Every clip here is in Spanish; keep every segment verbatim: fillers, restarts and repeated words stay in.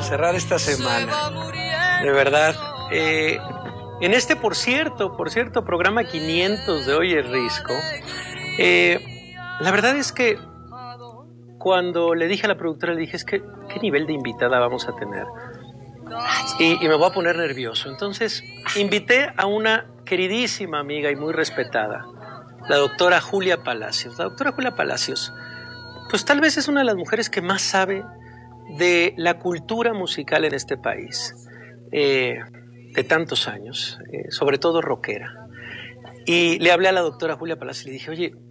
cerrar esta semana. De verdad. Eh, en este, por cierto, por cierto, programa quinientos de Oye Risco, eh, la verdad es que cuando le dije a la productora, le dije, es que, ¿qué nivel de invitada vamos a tener? Y, y me voy a poner nervioso. Entonces, invité a una queridísima amiga y muy respetada, la doctora Julia Palacios. La doctora Julia Palacios, pues tal vez es una de las mujeres que más sabe de la cultura musical en este país, eh, de tantos años, eh, sobre todo rockera. Y le hablé a la doctora Julia Palacios y le dije, oye,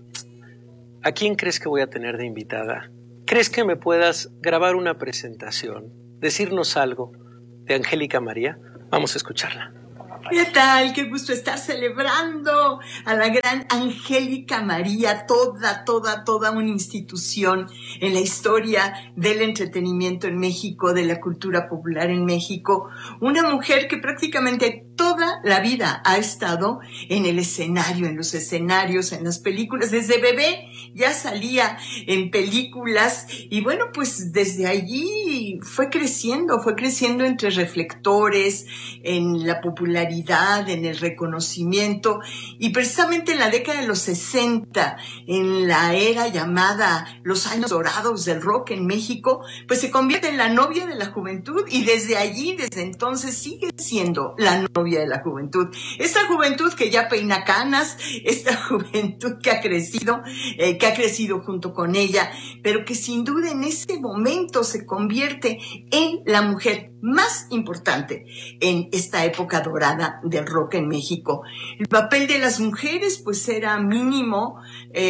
¿a quién crees que voy a tener de invitada? ¿Crees que me puedas grabar una presentación, decirnos algo de Angélica María? Vamos a escucharla. ¿Qué tal? Qué gusto estar celebrando a la gran Angélica María, toda, toda, toda una institución en la historia del entretenimiento en México, de la cultura popular en México. Una mujer que prácticamente toda la vida ha estado en el escenario, en los escenarios, en las películas. Desde bebé ya salía en películas y bueno, pues desde allí fue creciendo, fue creciendo entre reflectores, en la popularidad, en el reconocimiento, y precisamente en la década de los sesenta, en la era llamada los años dorados del rock en México, pues se convierte en la novia de la juventud y desde allí, desde entonces, sigue siendo la novia de la juventud. Esta juventud que ya peina canas, esta juventud que ha crecido, eh, que ha crecido junto con ella, pero que sin duda en ese momento se convierte en la mujer más importante en esta época dorada del rock en México. El papel de las mujeres pues era mínimo,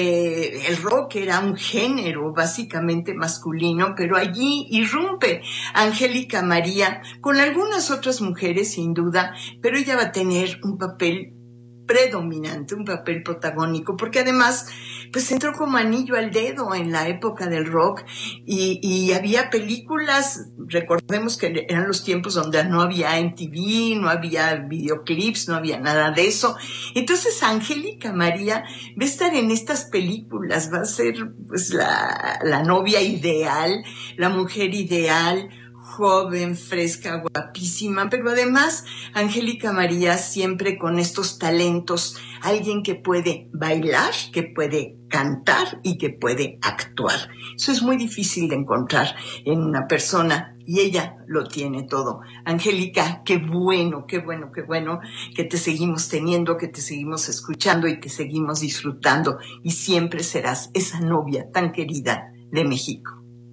eh, el rock era un género básicamente masculino, pero allí irrumpe Angélica María con algunas otras mujeres sin duda, pero ella va a tener un papel predominante, un papel protagónico, porque además pues entró como anillo al dedo en la época del rock y, y había películas, recordemos que eran los tiempos donde no había M T V, no había videoclips, no había nada de eso. Entonces Angélica María va a estar en estas películas, va a ser pues la, la novia ideal, la mujer ideal, joven, fresca, guapísima, pero además Angélica María siempre con estos talentos, alguien que puede bailar, que puede cantar y que puede actuar. Eso es muy difícil de encontrar en una persona y ella lo tiene todo. Angélica, qué bueno, qué bueno, qué bueno que te seguimos teniendo, que te seguimos escuchando y que seguimos disfrutando y siempre serás esa novia tan querida de México.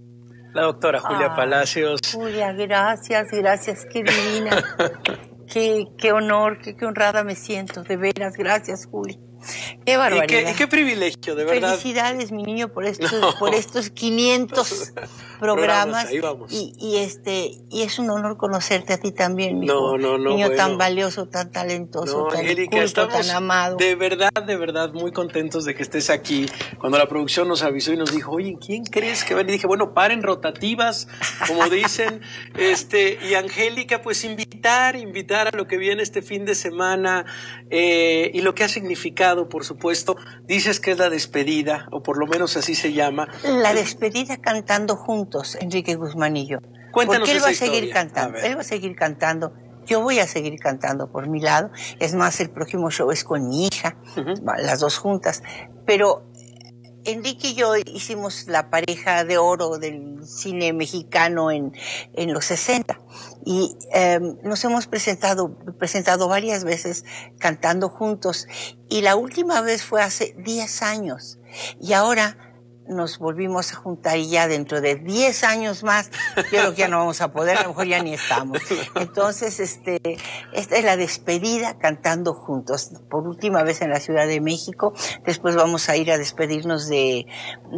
La doctora Julia ah, Palacios. Julia, gracias, gracias, qué divina. qué, qué honor, qué, qué honrada me siento, de veras, gracias, Julia. Qué barbaridad. Y qué, y qué privilegio, de verdad. Felicidades, mi niño, por estos, no. por estos quinientos programas. Ahí vamos. Y, y este, y es un honor conocerte a ti también, mi no, no, no, niño bueno. tan valioso, tan talentoso, no, tan Angélica, culto, tan amado. De verdad, de verdad, muy contentos de que estés aquí. Cuando la producción nos avisó y nos dijo, oye, ¿quién crees que va? Y dije, bueno, paren rotativas, como dicen, este, y Angélica, pues invitar, invitar a lo que viene este fin de semana, eh, y lo que ha significado, por supuesto. Dices que es la despedida, o por lo menos así se llama. La despedida cantando juntos, Enrique Guzmán y yo. Cuéntanos Porque él esa va a seguir historia. cantando, a él va a seguir cantando. Yo voy a seguir cantando por mi lado. Es más, el próximo show es con mi hija, uh-huh. las dos juntas. Pero Enrique y yo hicimos la pareja de oro del cine mexicano en, en los sesenta y eh, nos hemos presentado, presentado varias veces cantando juntos y la última vez fue hace diez años y ahora nos volvimos a juntar y ya dentro de diez años más, yo creo que ya no vamos a poder, a lo mejor ya ni estamos. Entonces, este, esta es la despedida cantando juntos, por última vez en la Ciudad de México, después vamos a ir a despedirnos de,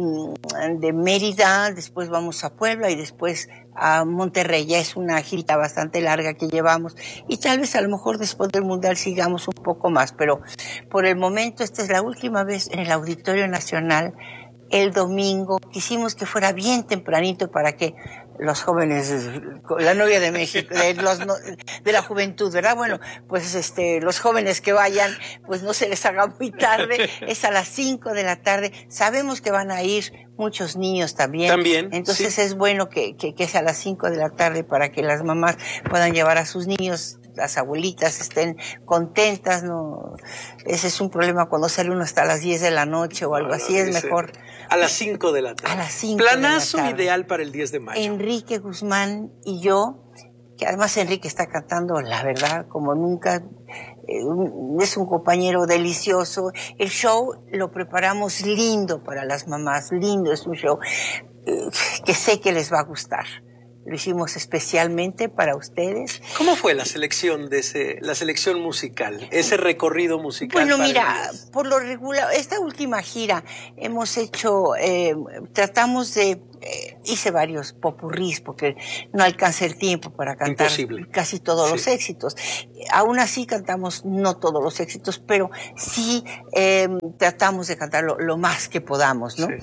de Mérida, después vamos a Puebla y después a Monterrey. Ya es una gira bastante larga que llevamos y tal vez a lo mejor después del Mundial sigamos un poco más, pero por el momento esta es la última vez en el Auditorio Nacional. El domingo quisimos que fuera bien tempranito para que los jóvenes, la novia de México, de, los, de la juventud, ¿verdad? Bueno, pues este, los jóvenes que vayan, pues no se les haga muy tarde, es a las cinco de la tarde. Sabemos que van a ir muchos niños también. También. Entonces sí. es bueno que, que, que sea a las cinco de la tarde para que las mamás puedan llevar a sus niños, las abuelitas estén contentas, ¿no? Ese es un problema cuando sale uno hasta las diez de la noche o algo no, así, no, es ese, mejor. A las cinco de la tarde. A las cinco Planazo de la tarde. ideal para el diez de mayo. Enrique Guzmán y yo, que además Enrique está cantando, la verdad, como nunca, eh, es un compañero delicioso. El show lo preparamos lindo para las mamás, lindo, es un show eh, que sé que les va a gustar. Lo hicimos especialmente para ustedes. ¿Cómo fue la selección de ese, la selección musical, ese recorrido musical? Bueno, para mira, por lo regular, esta última gira hemos hecho, eh, tratamos de, eh, hice varios popurrís porque no alcanza el tiempo para cantar Imposible. casi todos Sí. los éxitos. Aún así cantamos no todos los éxitos, pero sí eh, tratamos de cantar lo, lo más que podamos, ¿no? Sí.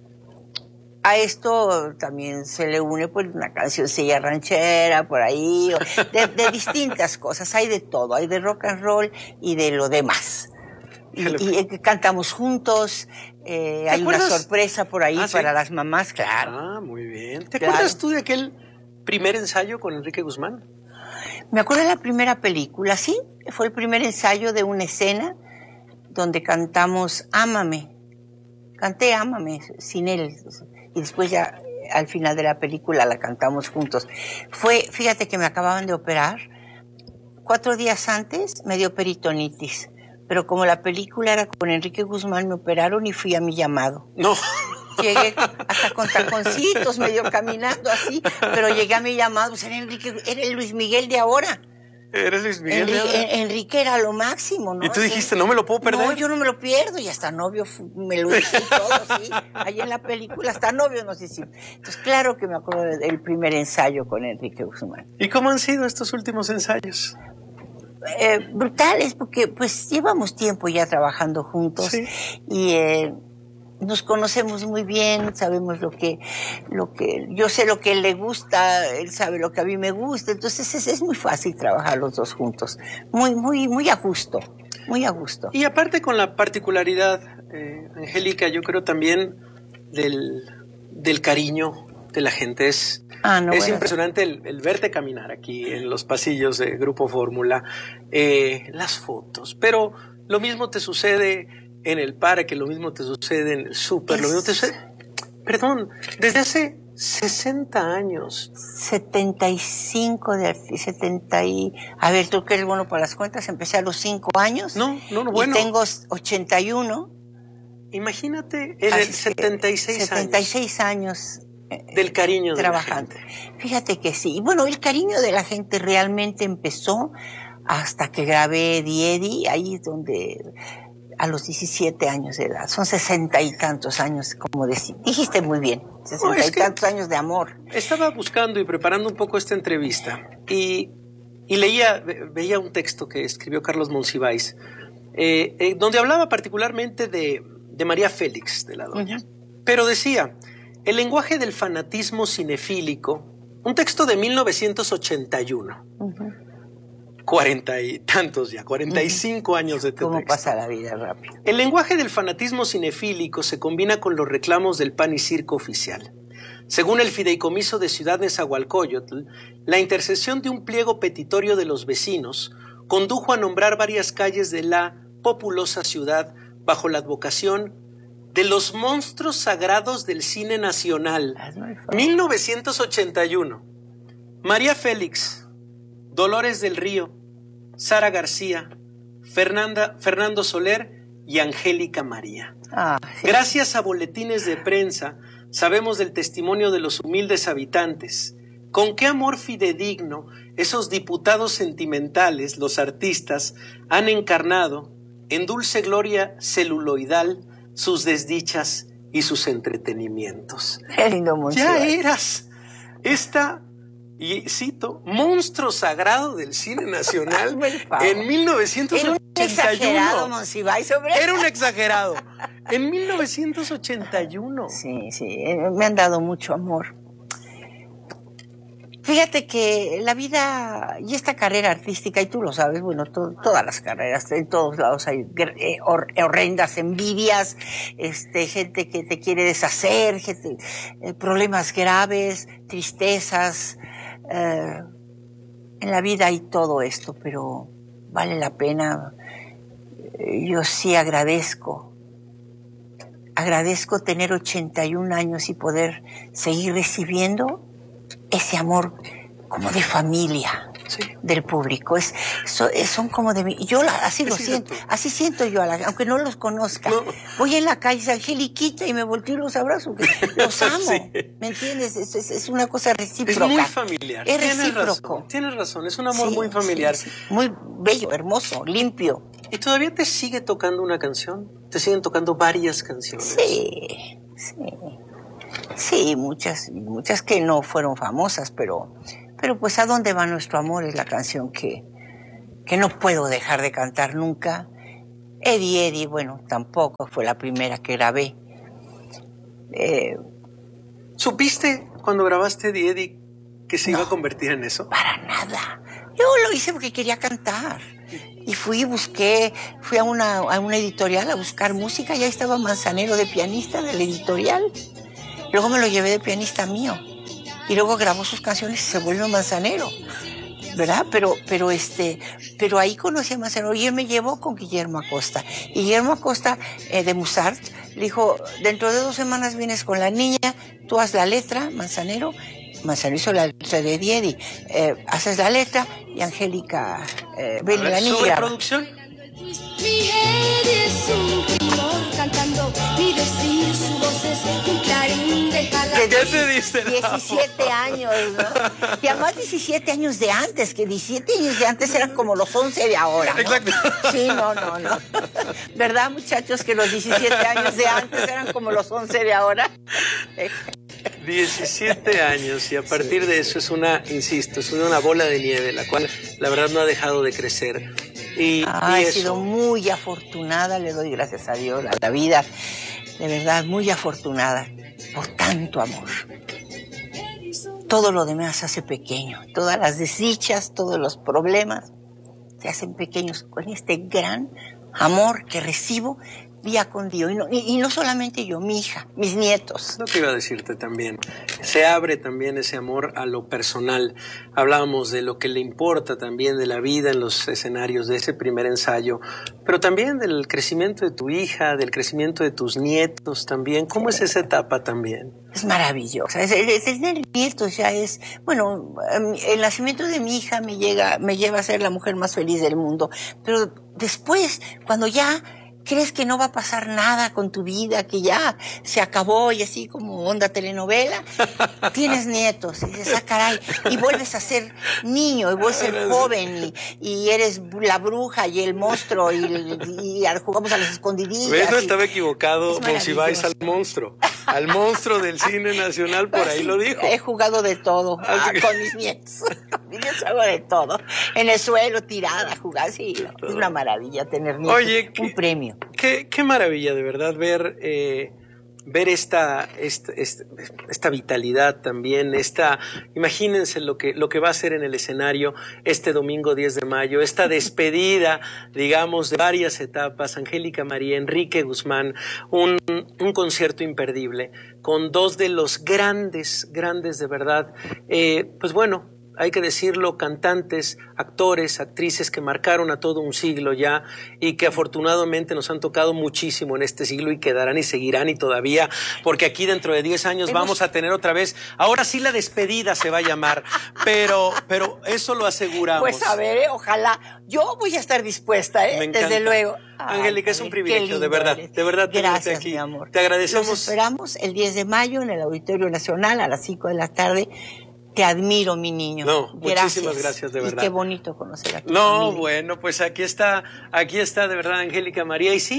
A esto también se le une pues una cancioncilla ranchera por ahí, o de, de distintas cosas, hay de todo, hay de rock and roll y de lo demás. Y, y, y cantamos juntos, eh, hay una sorpresa por ahí ah, para ¿sí? las mamás, claro. Ah, muy bien. ¿Te claro. acuerdas tú de aquel primer ensayo con Enrique Guzmán? Me acuerdo de la primera película, sí, fue el primer ensayo de una escena donde cantamos Ámame. Canté Ámame sin él. Y después ya al final de la película la cantamos juntos. Fue, fíjate que me acababan de operar. Cuatro días antes me dio peritonitis. Pero como la película era con Enrique Guzmán, me operaron y fui a mi llamado. No. Llegué hasta con taconcitos, medio caminando así, pero llegué a mi llamado. Pues era Enrique, era el Luis Miguel de ahora. ¿Eres Luis Miguel Enrique, de ahora? Enrique era lo máximo, ¿no? Y tú dijiste, no me lo puedo perder. No, yo no me lo pierdo, y hasta novio me lo hice y todo, sí. Ahí en la película, hasta novio nos hicimos. Entonces, claro que me acuerdo del primer ensayo con Enrique Guzmán. ¿Y cómo han sido estos últimos ensayos? Eh, brutales, porque pues llevamos tiempo ya trabajando juntos, sí. y eh, nos conocemos muy bien, sabemos lo que, lo que, yo sé lo que él le gusta, él sabe lo que a mí me gusta, entonces es, es muy fácil trabajar los dos juntos, muy, muy, muy a gusto, muy a gusto. Y aparte con la particularidad, eh, Angélica, yo creo también del, del cariño de la gente, es, ah, no, es bueno. impresionante el, el verte caminar aquí en los pasillos de Grupo Fórmula, eh, las fotos, pero lo mismo te sucede en el parque, lo mismo te sucede en el súper, es... lo mismo te sucede, perdón, desde hace sesenta años. setenta y cinco de setenta y... A ver, tú que eres bueno para las cuentas, empecé a los cinco años. No, no, no, bueno. Y tengo ochenta y uno. Imagínate, en el setenta y seis años. setenta y seis años. Del cariño trabajando. de la gente. Fíjate que sí. Bueno, el cariño de la gente realmente empezó hasta que grabé Eddie, ahí es donde... a los diecisiete años de edad, son sesenta y tantos años, como dec- dijiste muy bien, sesenta no, y tantos años de amor. Estaba buscando y preparando un poco esta entrevista y, y leía, veía un texto que escribió Carlos Monsiváis, eh, eh, donde hablaba particularmente de, de María Félix, de la doña, uh-huh. pero decía, el lenguaje del fanatismo cinefílico, un texto de mil novecientos ochenta y uno, uh-huh. Cuarenta y tantos ya, cuarenta y cinco uh-huh. años de texto. ¿Cómo pasa la vida rápido? El lenguaje del fanatismo cinefílico se combina con los reclamos del pan y circo oficial. Según el Fideicomiso de Ciudad Nezahualcóyotl, la intercesión de un pliego petitorio de los vecinos condujo a nombrar varias calles de la populosa ciudad bajo la advocación de los monstruos sagrados del cine nacional. mil novecientos ochenta y uno. María Félix, Dolores del Río, Sara García, Fernanda, Fernando Soler y Angélica María. Ah, sí. Gracias a boletines de prensa sabemos del testimonio de los humildes habitantes. Con qué amor fidedigno esos diputados sentimentales, los artistas, han encarnado en dulce gloria celuloidal sus desdichas y sus entretenimientos. Qué lindo monstruo. Ya eras esta... Y cito, monstruo sagrado del cine nacional en mil novecientos ochenta y uno. Era un exagerado, Monsiváis, sobre Era un exagerado. En mil novecientos ochenta y uno. Sí, sí, me han dado mucho amor. Fíjate que la vida y esta carrera artística, y tú lo sabes, bueno, to, todas las carreras, en todos lados hay eh, hor, horrendas envidias, este, gente que te quiere deshacer, gente, eh, problemas graves, tristezas. Eh, en la vida hay todo esto, pero vale la pena. Yo sí agradezco, agradezco tener ochenta y un años y poder seguir recibiendo ese amor como de familia, sí, del público. Es, so, es, son como de mí. Yo la, así lo siento, así siento yo, a la, aunque no los conozca. No. Voy en la calle, Angeliquita, y me volteo y los abrazo, los amo. Sí. ¿Me entiendes? Es, es, es una cosa recíproca. Es muy familiar. Es tienes recíproco. Razón, tienes razón, es un amor sí, muy familiar. Sí, sí. Muy bello, hermoso, limpio. ¿Y todavía te sigue tocando una canción? ¿Te siguen tocando varias canciones? Sí, sí. Sí, muchas, muchas que no fueron famosas, pero, pero pues ¿a dónde va nuestro amor? Es la canción que, que no puedo dejar de cantar nunca. Eddie, Eddie, bueno, tampoco fue la primera que grabé. Eh, ¿Supiste cuando grabaste Eddie, Eddie que se no, iba a convertir en eso? Para nada. Yo lo hice porque quería cantar. Y fui y busqué, fui a una, a una editorial a buscar música, y ahí estaba Manzanero de pianista de la editorial. Luego me lo llevé de pianista mío. Y luego grabó sus canciones y se volvió Manzanero, ¿verdad? Pero, pero este, pero ahí conocí a Manzanero y él me llevó con Guillermo Acosta. Y Guillermo Acosta, eh, de Musart, le dijo, dentro de dos semanas vienes con la niña, tú haz la letra, Manzanero. Manzanero hizo la letra de Eddie, eh, haces la letra y Angélica, eh, ven la niña. ¿Sobre producción? Mi Eddie es un primor cantando, mi decir su voz es un clarín de jala. ¿Qué te dice? diecisiete años, ¿no? Y además diecisiete años de antes, que diecisiete años de antes eran como los once de ahora, ¿no? Exacto. Sí, no, no, no. ¿Verdad, muchachos, que los diecisiete años de antes eran como los once de ahora? diecisiete años, y a partir sí, de eso es una, insisto, es una bola de nieve, la cual la verdad no ha dejado de crecer. Y, ah, y he eso. sido muy afortunada, le doy gracias a Dios, a la vida, de verdad, muy afortunada por tanto amor. Todo lo demás se hace pequeño, todas las desdichas, todos los problemas se hacen pequeños con este gran amor que recibo día con día, y no, y, y no solamente yo, mi hija, mis nietos. No te iba a decirte también, se abre también ese amor a lo personal. Hablábamos de lo que le importa también de la vida en los escenarios de ese primer ensayo, pero también del crecimiento de tu hija, del crecimiento de tus nietos también. ¿Cómo es esa etapa también? Es maravillosa. Es, es, tener nietos ya es, bueno, el nacimiento de mi hija me llega, me lleva a ser la mujer más feliz del mundo, pero después, cuando ya crees que no va a pasar nada con tu vida, que ya se acabó y así como onda telenovela, tienes nietos y dices, ah, caray, y vuelves a ser niño, y vuelves a ser joven, y, y eres la bruja y el monstruo, y, y, y jugamos a las escondidillas. ¿Ves? No estaba equivocado, Monsiváis al monstruo, al monstruo del cine nacional, por ahí sí, lo dijo. He jugado de todo, ah, con mis nietos, con mis nietos hago de todo, en el suelo, tirada, jugar, sí, es una maravilla tener nietos. Oye, un ¿qué? premio. Qué, qué maravilla, de verdad, ver, eh, ver esta, esta, esta, esta vitalidad también, esta, imagínense lo que, lo que va a ser en el escenario este domingo diez de mayo, esta despedida, digamos, de varias etapas, Angélica María, Enrique Guzmán, un, un concierto imperdible, con dos de los grandes, grandes de verdad, eh, pues bueno, hay que decirlo, cantantes, actores, actrices que marcaron a todo un siglo ya y que afortunadamente nos han tocado muchísimo en este siglo y quedarán y seguirán y todavía, porque aquí dentro de diez años Hemos... vamos a tener otra vez, ahora sí la despedida se va a llamar, pero, pero eso lo aseguramos. Pues a ver, eh, ojalá, yo voy a estar dispuesta, ¿eh? Desde luego. Ay, Angélica, es un privilegio, de verdad, eres. de verdad. Gracias, aquí. mi amor. Te agradecemos. Los esperamos el diez de mayo en el Auditorio Nacional a las cinco de la tarde. Te admiro, mi niño. No, gracias. Muchísimas gracias, de verdad. Y qué bonito conocer a tu No, familia. bueno, pues aquí está, aquí está de verdad Angélica María. Y sí,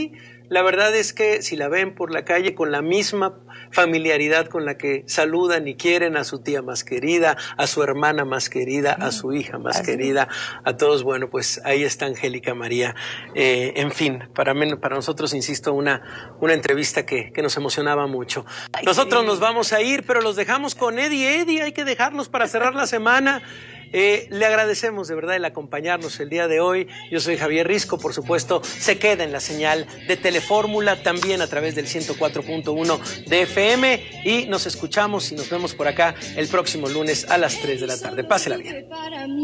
la verdad es que si la ven por la calle con la misma familiaridad con la que saludan y quieren a su tía más querida, a su hermana más querida, a su hija más Así. querida, a todos, bueno, pues ahí está Angélica María. Eh, en fin, para, men- para nosotros, insisto, una, una entrevista que, que nos emocionaba mucho. Nosotros nos vamos a ir, pero los dejamos con Eddie. Eddie, hay que dejarlos para cerrar la semana. Eh, le agradecemos de verdad el acompañarnos el día de hoy. Yo soy Javier Risco, por supuesto, se queda en la señal de Telefórmula, también a través del ciento cuatro punto uno de F M, y nos escuchamos y nos vemos por acá el próximo lunes a las tres de la tarde. Pásela bien.